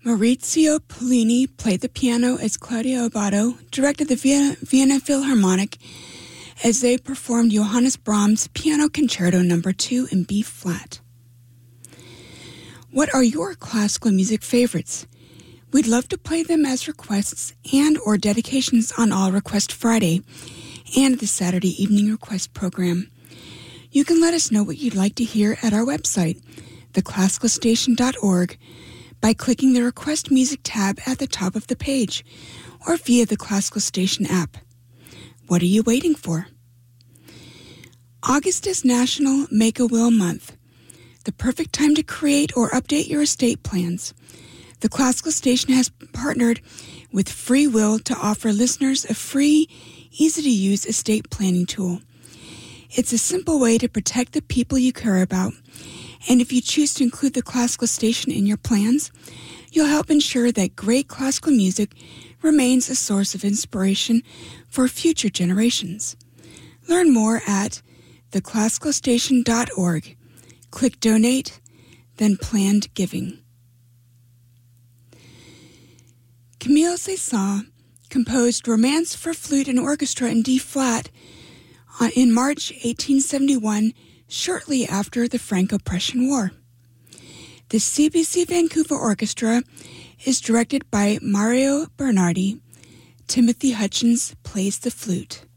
Maurizio Pollini played the piano as Claudio Abbado directed the Vienna Philharmonic as they performed Johannes Brahms' Piano Concerto No. 2 in B-flat. What are your classical music favorites? We'd love to play them as requests and or dedications on All Request Friday and the Saturday Evening Request program. You can let us know what you'd like to hear at our website, theclassicalstation.org, by clicking the Request Music tab at the top of the page or via the Classical Station app. What are you waiting for? August is National Make-A-Will Month, the perfect time to create or update your estate plans. The Classical Station has partnered with Free Will to offer listeners a free, easy-to-use estate planning tool. It's a simple way to protect the people you care about, and if you choose to include the Classical Station in your plans, you'll help ensure that great classical music remains a source of inspiration for future generations. Learn more at theclassicalstation.org. Click Donate, then Planned Giving. Camille Saint-Saëns composed Romance for Flute and Orchestra in D-flat in March 1871, shortly after the Franco-Prussian War. The CBC Vancouver Orchestra is directed by Mario Bernardi. Timothy Hutchins plays the flute.